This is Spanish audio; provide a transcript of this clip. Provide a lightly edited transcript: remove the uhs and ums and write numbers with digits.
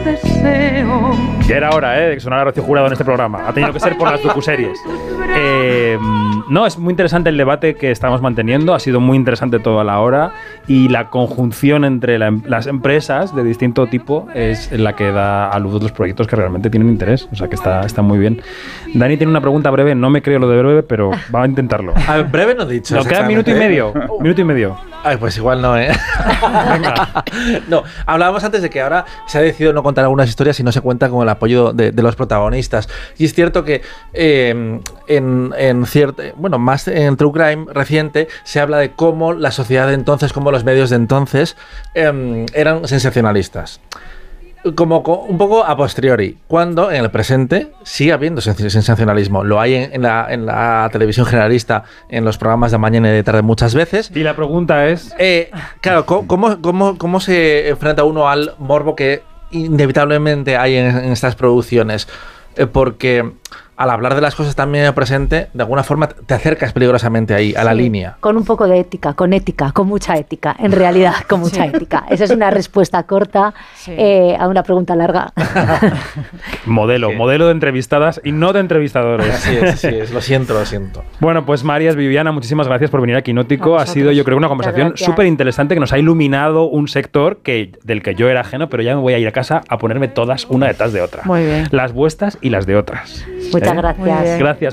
deseo. Ya era hora, de que sonara Rocío Jurado en este programa. Ha tenido que ser por las docuseries. No, es muy interesante el debate que estamos manteniendo. Ha sido muy interesante toda la hora. Y la conjunción entre las empresas de distinto tipo es la que da a luz los proyectos que realmente tienen interés. O sea que está muy bien. Dani tiene una pregunta breve. No me creo lo de breve, pero va a intentarlo. A ver, breve no he dicho. Nos queda minuto y medio. Minuto y medio. Ay, pues igual no, ¿eh? Venga. No, hablábamos antes de que ahora se ha decidido no contar algunas historias y no se cuenta con el apoyo de los protagonistas. Y es cierto que más en True Crime reciente se habla de cómo la sociedad de entonces, cómo los medios de entonces eran sensacionalistas. Como un poco a posteriori, cuando en el presente sigue habiendo sensacionalismo. Lo hay en la televisión generalista, en los programas de mañana y de tarde muchas veces. Y la pregunta es... Claro, ¿cómo se enfrenta uno al morbo que inevitablemente hay en estas producciones? Porque al hablar de las cosas también en el presente, de alguna forma te acercas peligrosamente ahí, a la línea. Con un poco de ética, con mucha ética, en realidad, con mucha ética. Esa es una respuesta corta a una pregunta larga. Modelo de entrevistadas y no de entrevistadores. Así es, lo siento. Bueno, pues Marías, Viviana, muchísimas gracias por venir a Quinótico. Ha sido, yo creo, una conversación súper interesante que nos ha iluminado un sector del que yo era ajeno, pero ya me voy a ir a casa a ponerme todas una detrás de otra. Muy bien. Las vuestras y las de otras. Muchas gracias. Gracias.